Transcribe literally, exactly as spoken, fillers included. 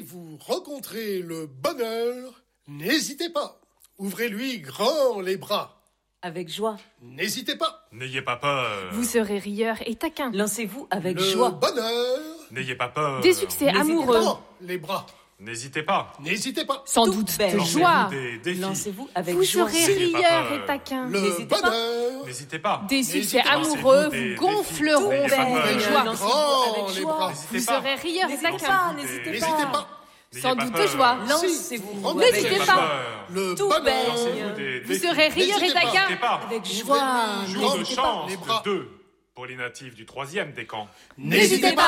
vous rencontrez le bonheur, n'hésitez pas. Ouvrez-lui grand les bras. Avec joie. N'hésitez pas. N'ayez pas peur. Vous serez rieur et taquin. Lancez-vous avec le joie. bonheur. N'ayez pas peur. Des succès N'hésitez amoureux. Grand les bras. N'hésitez pas. N'hésitez pas. Sans Tout doute belle. de Lancez-vous joie. des défis. Lancez-vous avec Vous joie. serez N'ayez pas rieur peur. et taquin. Le N'hésitez pas. bonheur. N'hésitez pas. Des N'hésitez succès pas. amoureux Lancez-vous des vous gonfleront défis. N'ayez pas de peur. joie. Lancez-vous Grand avec les joie. bras. Vous N'hésitez pas. serez rieur et N'hésitez taquin. pas, n'hésitez N'hésitez pas. pas. N'ayez Sans pas doute peur. de joie. Lancez-vous N'hésitez avec N'ayez pas. joie. Le Tout bonheur. belle. Lancez-vous des Vous défis. serez rieur et N'hésitez pas. taquin. N'hésitez pas. Avec Ouvrez-lui joie. grand Jour de N'hésitez pas. chance les bras. de deux pour les natifs du troisième décan. N'hésitez pas.